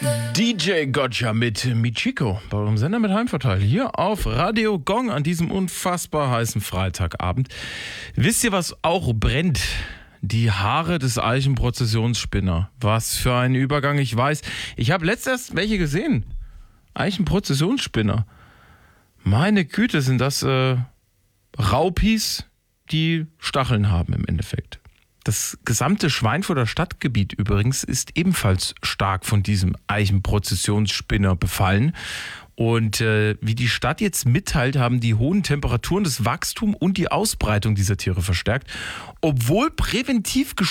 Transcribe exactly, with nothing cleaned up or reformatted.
D J Gotcha mit Michiko bei eurem Sender mit Heimvorteil hier auf Radio Gong an diesem unfassbar heißen Freitagabend. Wisst ihr, was auch brennt? Die Haare des Eichenprozessionsspinner. Was für ein Übergang, ich weiß. Ich habe letztens welche gesehen. Eichenprozessionsspinner. Meine Güte, sind das äh, Raupis, die Stacheln haben im Endeffekt. Das gesamte Schweinfurter Stadtgebiet übrigens ist ebenfalls stark von diesem Eichenprozessionsspinner befallen. Und äh, wie die Stadt jetzt mitteilt, haben die hohen Temperaturen das Wachstum und die Ausbreitung dieser Tiere verstärkt, obwohl präventiv